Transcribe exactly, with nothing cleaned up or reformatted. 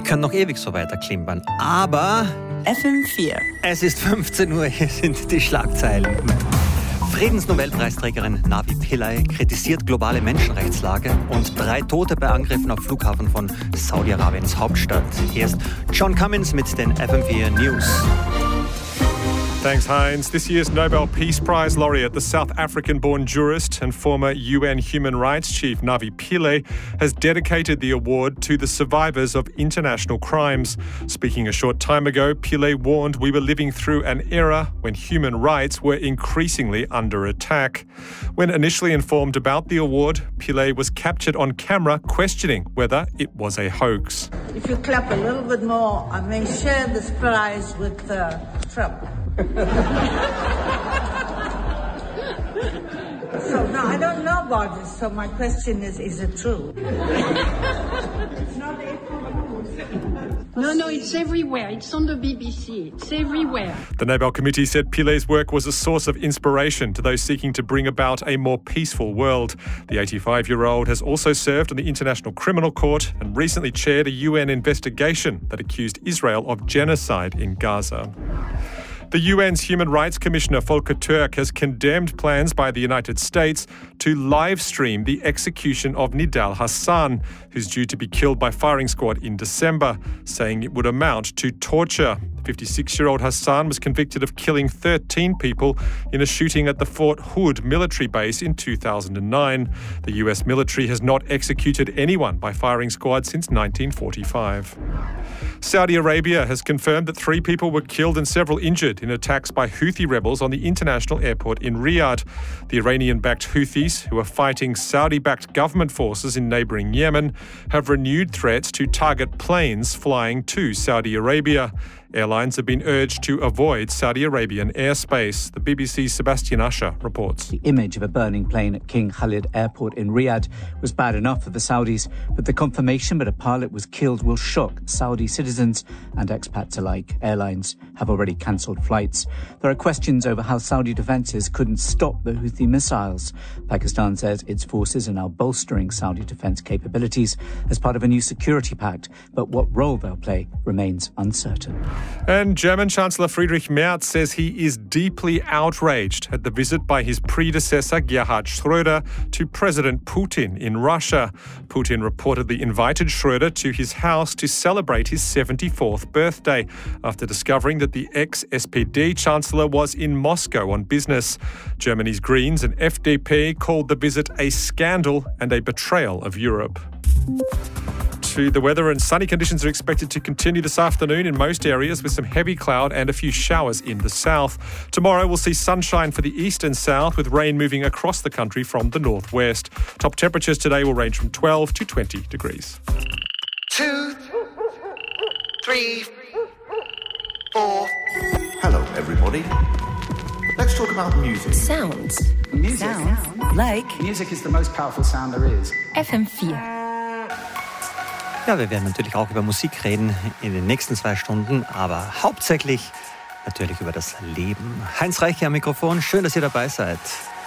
können noch ewig so weiter klimpern. Aber F M vier. Es ist fünfzehn Uhr, hier sind die Schlagzeilen. Friedensnobelpreisträgerin Navi Pillay kritisiert globale Menschenrechtslage und drei Tote bei Angriffen auf Flughafen von Saudi-Arabiens Hauptstadt. Hier ist John Cummins mit den F M vier News. Thanks, Heinz. This year's Nobel Peace Prize laureate, the South African-born jurist and former U N Human Rights Chief Navi Pillay, has dedicated the award to the survivors of international crimes. Speaking a short time ago, Pillay warned we were living through an era when human rights were increasingly under attack. When initially informed about the award, Pillay was captured on camera questioning whether it was a hoax. If you clap a little bit more, I may share this prize with uh, Trump. So now I don't know about this, so my question is, is it true? It's not No, no, it's everywhere. It's on the B B C. It's everywhere. The Nobel Committee said Pillay's work was a source of inspiration to those seeking to bring about a more peaceful world. The eighty-five-year-old has also served on the International Criminal Court and recently chaired a U N investigation that accused Israel of genocide in Gaza. The U N's Human Rights Commissioner Volker Turk has condemned plans by the United States to live stream the execution of Nidal Hassan, who's due to be killed by firing squad in December, saying it would amount to torture. The fifty-six-year-old Hassan was convicted of killing thirteen people in a shooting at the Fort Hood military base in two thousand nine. The U S military has not executed anyone by firing squad since nineteen forty-five. Saudi Arabia has confirmed that three people were killed and several injured in attacks by Houthi rebels on the international airport in Riyadh. The Iranian-backed Houthis, who are fighting Saudi-backed government forces in neighbouring Yemen, have renewed threats to target planes flying to Saudi Arabia. Airlines have been urged to avoid Saudi Arabian airspace. The B B C's Sebastian Usher reports. The image of a burning plane at King Khalid Airport in Riyadh was bad enough for the Saudis, but the confirmation that a pilot was killed will shock Saudi citizens and expats alike. Airlines have already cancelled flights. There are questions over how Saudi defences couldn't stop the Houthi missiles. Pakistan says its forces are now bolstering Saudi defence capabilities as part of a new security pact, but what role they'll play remains uncertain. And German Chancellor Friedrich Merz says he is deeply outraged at the visit by his predecessor Gerhard Schröder to President Putin in Russia. Putin reportedly invited Schröder to his house to celebrate his seventy-fourth birthday after discovering that the ex-S P D Chancellor was in Moscow on business. Germany's Greens and F D P called the visit a scandal and a betrayal of Europe. To the weather, and sunny conditions are expected to continue this afternoon in most areas with some heavy cloud and a few showers in the south. Tomorrow we'll see sunshine for the east and south with rain moving across the country from the northwest. Top temperatures today will range from twelve to twenty degrees. Two, three, four. Hello, everybody. Let's talk about music. Sounds. Music. Sounds. Like. Music is the most powerful sound there is. F M vier. Ja, wir werden natürlich auch über Musik reden in den nächsten zwei Stunden, aber hauptsächlich natürlich über das Leben. Heinz Reiche am Mikrofon, schön, dass ihr dabei seid.